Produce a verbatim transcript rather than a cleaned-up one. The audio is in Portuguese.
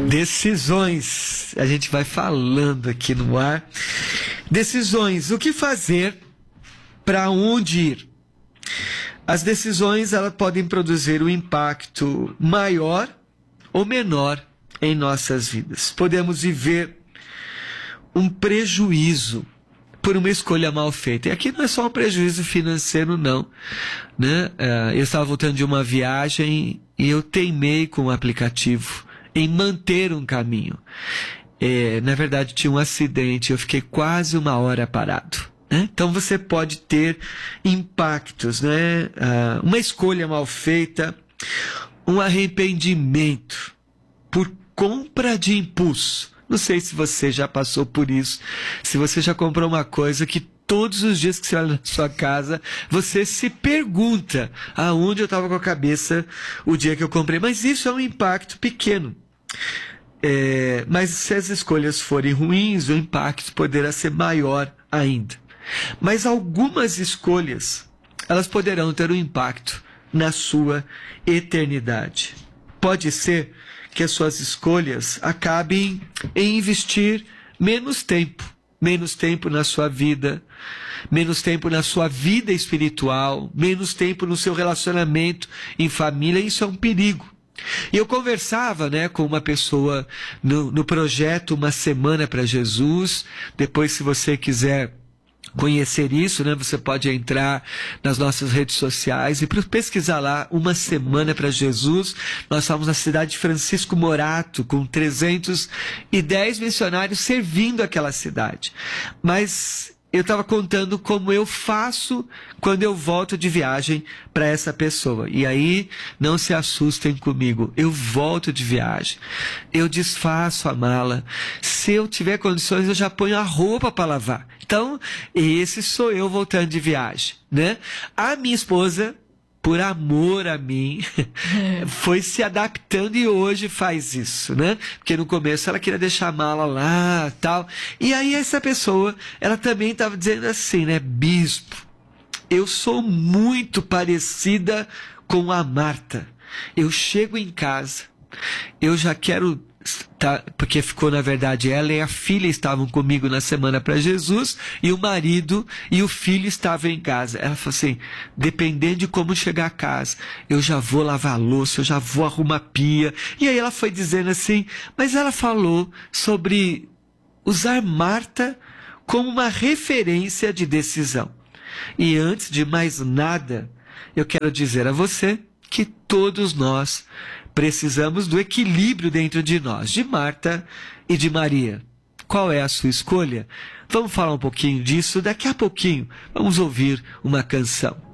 Decisões. A gente vai falando aqui no ar. Decisões. O que fazer? Para onde ir? As decisões, elas podem produzir um impacto maior ou menor em nossas vidas. Podemos viver um prejuízo por uma escolha mal feita. E aqui não é só um prejuízo financeiro, não. Né? Eu estava voltando de uma viagem e eu teimei com o aplicativo em manter um caminho. É, na verdade, tinha um acidente, eu fiquei quase uma hora parado. Né? Então, você pode ter impactos, né? Ah, uma escolha mal feita, um arrependimento por compra de impulso. Não sei se você já passou por isso, se você já comprou uma coisa que todos os dias que você olha na sua casa, você se pergunta aonde eu estava com a cabeça o dia que eu comprei. Mas isso é um impacto pequeno. É, mas se as escolhas forem ruins, o impacto poderá ser maior ainda. Mas algumas escolhas, elas poderão ter um impacto na sua eternidade. Pode ser que as suas escolhas acabem em investir menos tempo, menos tempo na sua vida, menos tempo na sua vida espiritual, menos tempo no seu relacionamento em família. Isso é um perigo. E eu conversava, né, com uma pessoa no, no projeto Uma Semana para Jesus. Depois, se você quiser conhecer isso, né, você pode entrar nas nossas redes sociais e pesquisar lá Uma Semana para Jesus. Nós estávamos na cidade de Francisco Morato, com trezentos e dez missionários servindo aquela cidade. Mas eu estava contando como eu faço quando eu volto de viagem para essa pessoa. E aí, não se assustem comigo. Eu volto de viagem. Eu desfaço a mala. Se eu tiver condições, eu já ponho a roupa para lavar. Então, esse sou eu voltando de viagem, né? A minha esposa, por amor a mim, foi se adaptando e hoje faz isso, né? Porque no começo ela queria deixar a mala lá, tal. E aí essa pessoa, ela também estava dizendo assim, né? Bispo, eu sou muito parecida com a Marta. Eu chego em casa, eu já quero... Tá, porque ficou, na verdade, ela e a filha estavam comigo na Semana para Jesus, e o marido e o filho estavam em casa. Ela falou assim, dependendo de como chegar a casa, eu já vou lavar a louça, eu já vou arrumar a pia. E aí ela foi dizendo assim, mas ela falou sobre usar Marta como uma referência de decisão. E antes de mais nada, eu quero dizer a você que todos nós precisamos do equilíbrio dentro de nós, de Marta e de Maria. Qual é a sua escolha? Vamos falar um pouquinho disso daqui a pouquinho. Vamos ouvir uma canção.